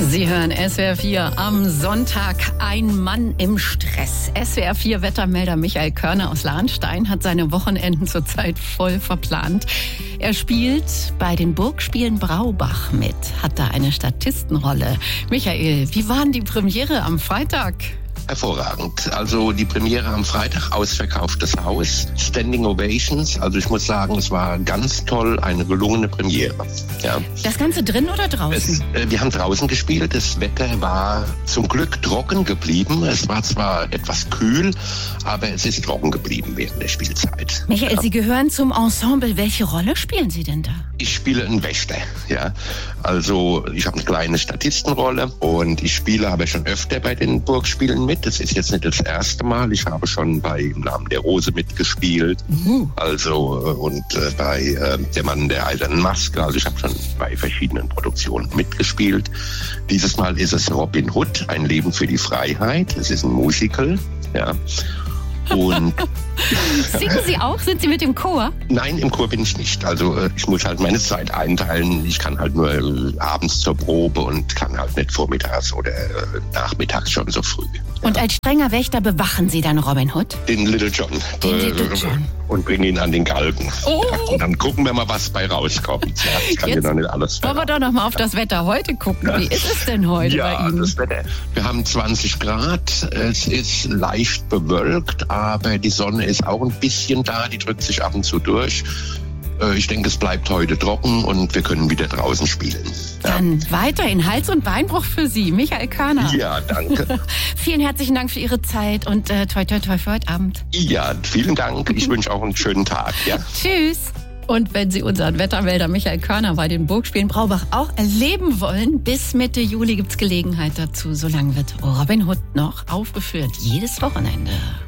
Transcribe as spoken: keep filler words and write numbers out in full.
Sie hören S W R vier am Sonntag. Ein Mann im Stress. S W R vier Wettermelder Michael Körner aus Lahnstein hat seine Wochenenden zurzeit voll verplant. Er spielt bei den Burgspielen Braubach mit, hat da eine Statistenrolle. Michael, wie war denn die Premiere am Freitag? Hervorragend. Also die Premiere am Freitag, ausverkauftes Haus, Standing Ovations. Also ich muss sagen, es war ganz toll, eine gelungene Premiere. Ja. Das Ganze drin oder draußen? Es, äh, wir haben draußen gespielt. Das Wetter war zum Glück trocken geblieben. Es war zwar etwas kühl, aber es ist trocken geblieben während der Spielzeit. Michael, ja. Sie gehören zum Ensemble. Welche Rolle spielen Sie denn da? Ich spiele einen Wächter. Ja. Also ich habe eine kleine Statistenrolle und ich spiele aber schon öfter bei den Burgspielen mit. Das ist jetzt nicht das erste Mal. Ich habe schon bei Im Namen der Rose mitgespielt. Mhm. Also und äh, bei äh, Der Mann der eisernen Maske. Also ich habe schon bei verschiedenen Produktionen mitgespielt. Dieses Mal ist es Robin Hood, ein Leben für die Freiheit. Es ist ein Musical. Ja. Und singen Sie auch? Sind Sie mit dem Chor? Nein, im Chor bin ich nicht. Also ich muss halt meine Zeit einteilen. Ich kann halt nur abends zur Probe und kann halt nicht vormittags oder nachmittags schon so früh. Und als strenger Wächter bewachen Sie dann Robin Hood? Den Little John. Den Little John. Und bringen ihn an den Galgen. Oh. Ja, und dann gucken wir mal, was bei rauskommt. Ja, ich kann Jetzt dir noch nicht alles verraten. Wollen wir doch noch mal auf das Wetter heute gucken. Wie ist es denn heute ja, bei Ihnen? Das Wetter. Wir haben zwanzig Grad. Es ist leicht bewölkt, aber die Sonne ist auch ein bisschen da. Die drückt sich ab und zu durch. Ich denke, es bleibt heute trocken und wir können wieder draußen spielen. Ja. Dann weiterhin Hals- und Beinbruch für Sie, Michael Körner. Ja, danke. Vielen herzlichen Dank für Ihre Zeit und äh, toi toi toi für heute Abend. Ja, vielen Dank. Ich wünsche auch einen schönen Tag. Ja. Tschüss. Und wenn Sie unseren Wettermelder Michael Körner bei den Burgspielen Braubach auch erleben wollen, bis Mitte Juli gibt's Gelegenheit dazu. Solange wird Robin Hood noch aufgeführt, jedes Wochenende.